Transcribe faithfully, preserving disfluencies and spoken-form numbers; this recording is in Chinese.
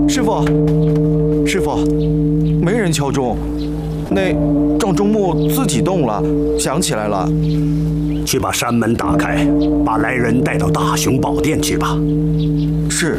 师傅，师傅，没人敲钟，那撞钟木自己动了，响起来了。 去把山门打开，把来人带到大雄宝殿去吧。 是。